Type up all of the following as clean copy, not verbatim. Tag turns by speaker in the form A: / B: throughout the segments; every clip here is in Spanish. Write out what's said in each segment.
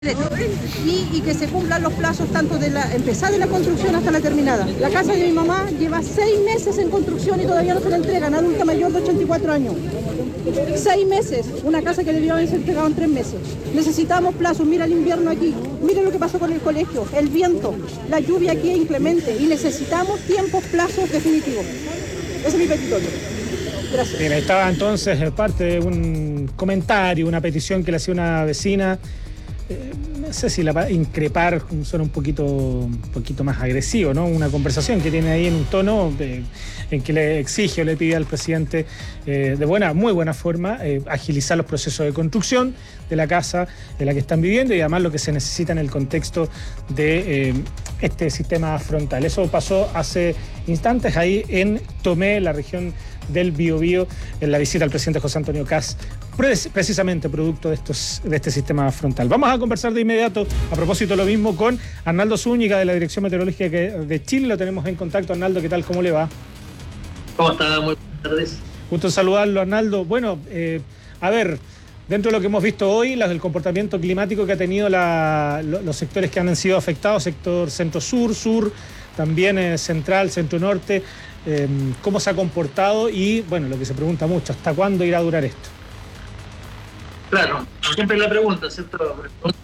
A: y que se cumplan los plazos tanto de la empezada de la construcción hasta la terminada. La casa de mi mamá lleva 6 meses en construcción y todavía no se la entregan, adulta mayor de 84 años. 6 meses, una casa que debió haberse entregado en 3 meses. Necesitamos plazos, mira el invierno aquí, mira lo que pasó con el colegio, el viento, la lluvia aquí es inclemente y necesitamos tiempos, plazos definitivos. Ese es mi petitorio. Gracias.
B: Bien, ahí estaba entonces parte de un comentario, una petición que le hacía una vecina. No sé si la increpar suena un poquito más agresivo, ¿no? Una conversación que tiene ahí en un tono en que le exige o le pide al presidente de muy buena forma agilizar los procesos de construcción de la casa de la que están viviendo y además lo que se necesita en el contexto de este sistema frontal. Eso pasó hace instantes ahí en Tomé, la región del Biobío, en la visita al presidente José Antonio Kast, precisamente producto de este sistema frontal. Vamos a conversar de inmediato, a propósito de lo mismo, con Arnaldo Zúñiga de la Dirección Meteorológica de Chile. Lo tenemos en contacto. Arnaldo, ¿qué tal? ¿Cómo le va?
C: ¿Cómo está? Muy buenas tardes.
B: Gusto en saludarlo, Arnaldo. Bueno, a ver, dentro de lo que hemos visto hoy, el comportamiento climático que ha tenido los sectores que han sido afectados, sector centro-sur, sur, también central, centro-norte, cómo se ha comportado y, bueno, lo que se pregunta mucho, ¿hasta cuándo irá a durar esto?
C: Claro, siempre la pregunta, ¿cierto?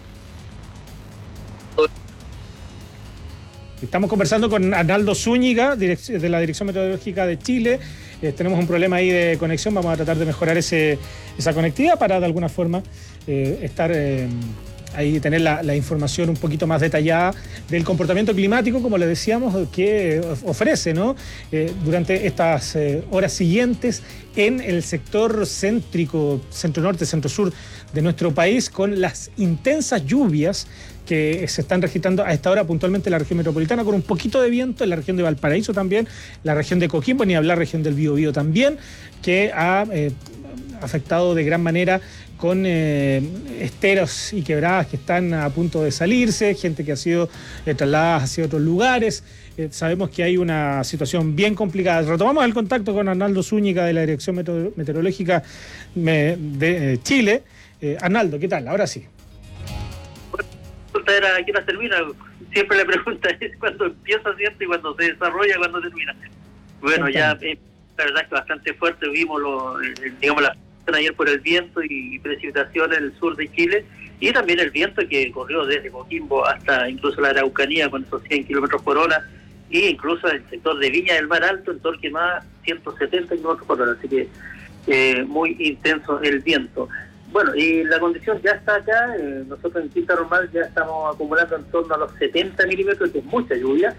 B: Estamos conversando con Arnaldo Zúñiga, de la Dirección Meteorológica de Chile. Tenemos un problema ahí de conexión, vamos a tratar de mejorar esa conectividad para de alguna forma estar ahí, tener la información un poquito más detallada del comportamiento climático, como le decíamos, que ofrece, ¿no? Durante estas horas siguientes en el sector céntrico, centro-norte, centro-sur de nuestro país, con las intensas lluvias que se están registrando a esta hora puntualmente en la región metropolitana, con un poquito de viento en la región de Valparaíso también, la región de Coquimbo, ni hablar región del Biobío también, que ha afectado de gran manera con esteros y quebradas que están a punto de salirse, gente que ha sido trasladada hacia otros lugares. Sabemos que hay una situación bien complicada. Retomamos el contacto con Arnaldo Zúñiga de la Dirección Meteorológica de Chile. Arnaldo, ¿qué tal? Ahora sí.
C: Era ¿a qué hora termina? Siempre la pregunta es cuándo empieza, ¿cierto? Y cuándo se desarrolla, cuándo termina. Bueno, ya la verdad es que bastante fuerte. Vimos la ayer por el viento y precipitación en el sur de Chile y también el viento que corrió desde Coquimbo hasta incluso la Araucanía con esos 100 kilómetros por hora e incluso el sector de Viña del Mar Alto en Torquemada 170 kilómetros por hora, así que muy intenso el viento. Bueno, y la condición ya está acá. Nosotros en Quinta Normal ya estamos acumulando en torno a los 70 milímetros, que es mucha lluvia,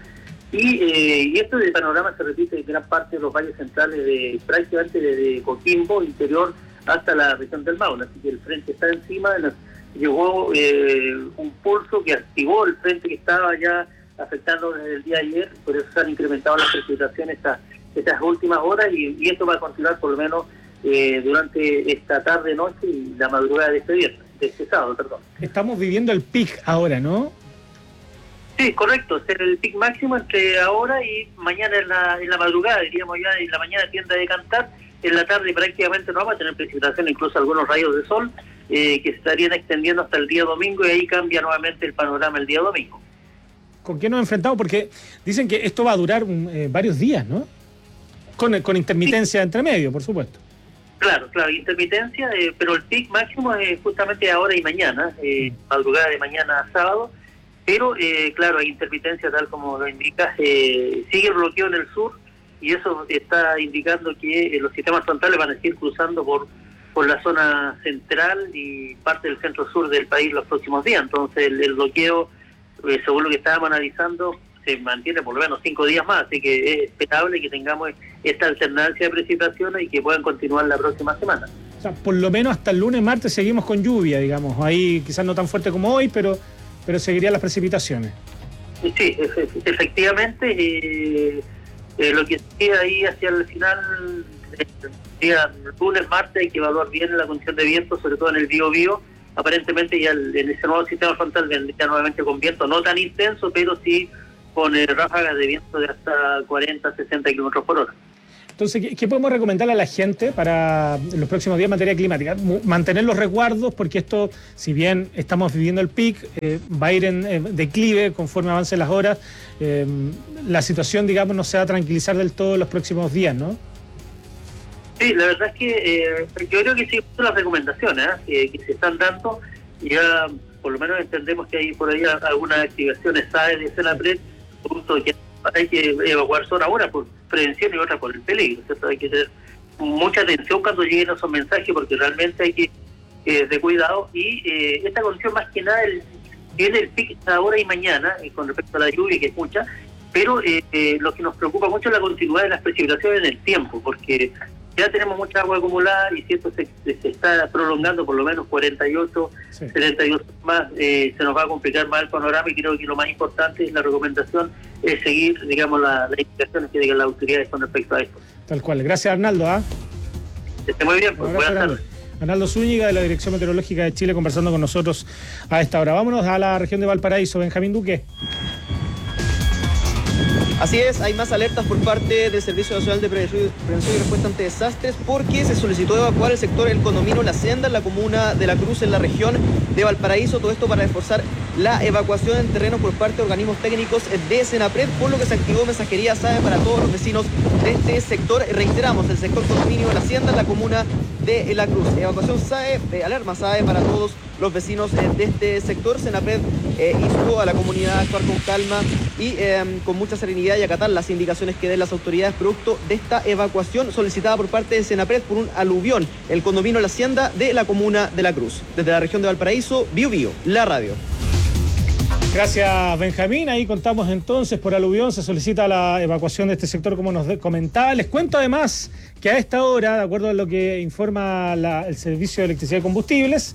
C: y esto de panorama se repite en gran parte de los valles centrales, prácticamente desde Coquimbo, interior, hasta la región del Maule, así que el frente está encima. Llegó un pulso que activó el frente que estaba ya afectando desde el día de ayer, por eso se han incrementado las precipitaciones estas últimas horas y esto va a continuar por lo menos durante esta tarde, noche y la madrugada de este sábado, perdón. Estamos viviendo el pic ahora, ¿no? Sí, correcto, es el pic máximo entre ahora y mañana en la madrugada, diríamos ya, en la mañana tiende a decantar, en la tarde prácticamente no vamos a tener precipitación, incluso algunos rayos de sol que se estarían extendiendo hasta el día domingo y ahí cambia nuevamente el panorama el día domingo.
B: ¿Con qué nos enfrentamos? Porque dicen que esto va a durar varios días, ¿no? Con intermitencia entre medio, por supuesto.
C: Claro, intermitencia, pero el pic máximo es justamente ahora y mañana, madrugada de mañana a sábado, pero claro, hay intermitencia tal como lo indica, sigue el bloqueo en el sur y eso está indicando que los sistemas frontales van a seguir cruzando por la zona central y parte del centro-sur del país los próximos días, entonces el bloqueo, según lo que estábamos analizando, se mantiene por lo menos 5 días más, así que es esperable que tengamos esta alternancia de precipitaciones y que puedan continuar la próxima semana.
B: O sea, por lo menos hasta el lunes, martes seguimos con lluvia, digamos, ahí quizás no tan fuerte como hoy, pero seguirían las precipitaciones.
C: Sí, efectivamente, lo que sigue ahí hacia el final, día lunes, martes, hay que evaluar bien la condición de viento, sobre todo en el Biobío. Aparentemente ya en ese nuevo sistema frontal vendría nuevamente con viento no tan intenso, pero sí con ráfagas de viento de hasta 40, 60 kilómetros por hora.
B: Entonces, ¿qué podemos recomendarle a la gente para los próximos días en materia climática? Mantener los resguardos, porque esto, si bien estamos viviendo el pic, va a ir en declive conforme avancen las horas. La situación, digamos, no se va a tranquilizar del todo en los próximos días, ¿no?
C: Sí, la verdad es que yo creo que sí, son las recomendaciones que se están dando. Ya por lo menos entendemos que hay por ahí algunas activaciones SAE de Senapred, justo que hay que evacuar zona ahora por prevención y otra por el peligro, ¿cierto? Hay que tener mucha atención cuando lleguen esos mensajes, porque realmente hay que de cuidado. Y esta condición más que nada tiene el pic ahora y mañana con respecto a la lluvia, que es mucha, pero lo que nos preocupa mucho es la continuidad de las precipitaciones en el tiempo, porque ya tenemos mucha agua acumulada y si esto se está prolongando por lo menos 48, 72 más, se nos va a complicar más el panorama, y creo que lo más importante es la recomendación es seguir, digamos, las indicaciones que digan las autoridades con respecto a esto.
B: Tal cual. Gracias, Arnaldo.
C: Esté muy bien, pues buenas tardes.
B: Arnaldo Zúñiga, de la Dirección Meteorológica de Chile, conversando con nosotros a esta hora. Vámonos a la región de Valparaíso. Benjamín Duque.
D: Así es, hay más alertas por parte del Servicio Nacional de Prevención y Respuesta ante Desastres, porque se solicitó evacuar el sector El Condomino La Hacienda en la comuna de La Cruz, en la región de Valparaíso. Todo esto para reforzar la evacuación en terreno por parte de organismos técnicos de Senapred, por lo que se activó mensajería SAE para todos los vecinos de este sector. Reiteramos, el sector Condominio La Hacienda en la comuna de La Cruz. Evacuación SAE, alarma SAE para todos los vecinos de este sector. Senapred instó a la comunidad a actuar con calma y con mucha serenidad y acatar las indicaciones que den las autoridades producto de esta evacuación solicitada por parte de Senapred por un aluvión, el condominio La Hacienda de la comuna de La Cruz. Desde la región de Valparaíso, Bio, la radio.
B: Gracias, Benjamín. Ahí contamos entonces, por aluvión se solicita la evacuación de este sector, como nos comentaba. Les cuento además que a esta hora, de acuerdo a lo que informa el Servicio de Electricidad y Combustibles,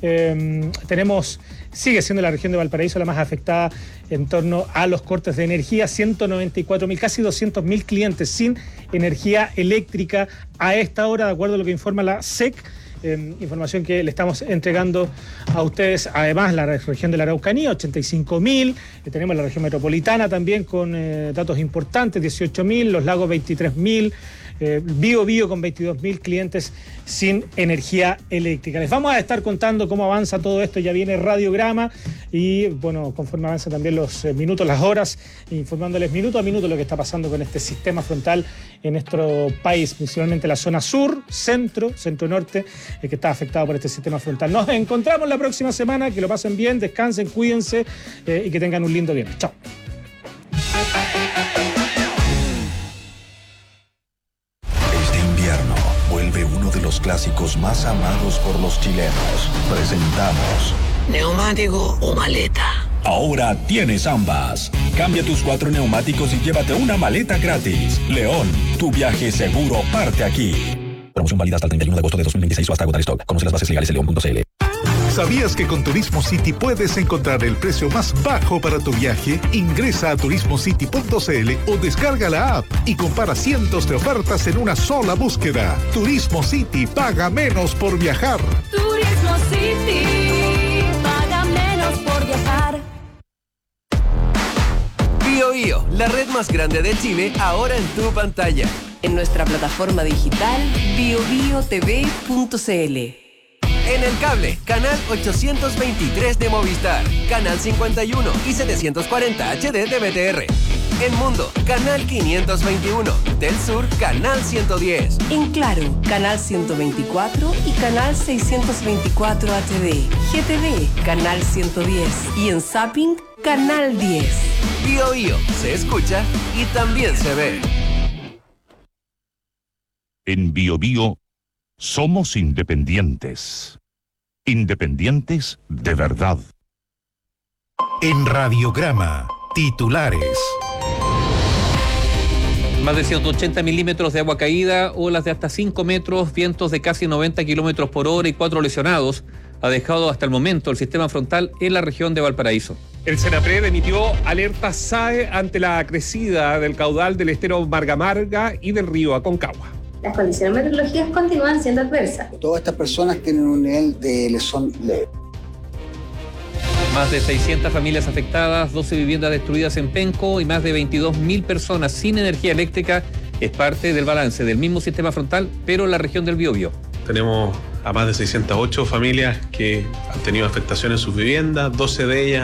B: sigue siendo la región de Valparaíso la más afectada en torno a los cortes de energía. 194.000, casi 200.000 clientes sin energía eléctrica a esta hora, de acuerdo a lo que informa la SEC. Información que le estamos entregando a ustedes. Además, la región de la Araucanía, 85.000. Tenemos la región metropolitana también con datos importantes, 18.000. Los lagos, 23.000. Bio con 22.000 clientes sin energía eléctrica. Les vamos a estar contando cómo avanza todo esto. Ya viene radiograma y, bueno, conforme avanzan también los minutos, las horas, informándoles minuto a minuto lo que está pasando con este sistema frontal en nuestro país, principalmente la zona sur, centro-norte, que está afectado por este sistema frontal. Nos encontramos la próxima semana. Que lo pasen bien, descansen, cuídense y que tengan un lindo viernes. Chao.
E: Vuelve uno de los clásicos más amados por los chilenos. Presentamos
F: ¿neumático o maleta?
E: Ahora tienes ambas. Cambia tus 4 neumáticos y llévate una maleta gratis. León, tu viaje seguro parte aquí. Promoción válida hasta el 31 de agosto de 2026 o hasta agotar stock. Conoce las bases legales en león.cl.
G: ¿Sabías que con Turismo City puedes encontrar el precio más bajo para tu viaje? Ingresa a turismocity.cl o descarga la app y compara cientos de ofertas en una sola búsqueda. Turismo City, paga menos por viajar.
H: Turismo City, paga menos por viajar.
I: Bio, la red más grande de Chile, ahora en tu pantalla.
H: En nuestra plataforma digital biobiotv.cl.
I: En el cable, canal 823 de Movistar, canal 51 y 740 HD de BTR. En Mundo, canal 521. Del Sur, canal 110.
H: En Claro, canal 124 y canal 624 HD. GTV, canal 110. Y en Zapping, canal 10.
I: Bio, se escucha y también se ve.
J: En Bio somos independientes. Independientes de verdad.
G: En Radiograma, titulares.
K: Más de 180 milímetros de agua caída, olas de hasta 5 metros, vientos de casi 90 kilómetros por hora y 4 lesionados. Ha dejado hasta el momento el sistema frontal en la región de Valparaíso.
L: El Senapred emitió alerta SAE ante la crecida del caudal del estero Marga y del río Aconcagua.
M: Las condiciones meteorológicas continúan siendo adversas.
N: Todas estas personas tienen un nivel de lesión leve.
K: Más de 600 familias afectadas, 12 viviendas destruidas en Penco y más de 22.000 personas sin energía eléctrica Es parte del balance del mismo sistema frontal, pero en la región del Biobío.
O: Tenemos a más de 608 familias que han tenido afectación en sus viviendas, 12 de ellas